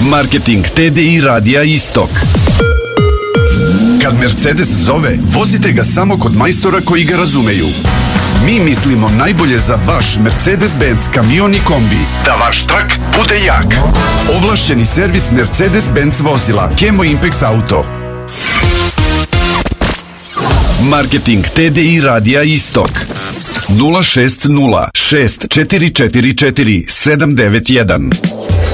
Marketing TDI Radija Istok. Kad Mercedes zove, vozite ga samo kod majstora koji ga razumeju. Mi mislimo najbolje za vaš Mercedes-Benz kamion i kombi. Da vaš trak bude jak. Ovlašćeni servis Mercedes-Benz vozila Kemo Impex Auto. Marketing TDI Radija Istok 060 6444 791.